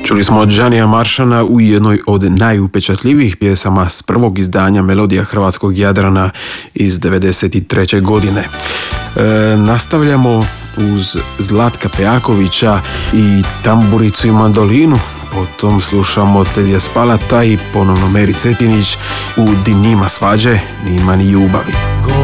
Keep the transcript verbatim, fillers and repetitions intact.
Čuli smo od Džanija Maršana u jednoj od najupečatljivijih pjesama s prvog izdanja Melodija hrvatskog Jadrana iz devedeset treće godine. E, nastavljamo uz Zlatka Pejakovića i tamburicu i mandolinu. Potom slušamo Tedija Spalata i ponovno Meri Cetinić u Di nima svađe, nima ni ljubavi.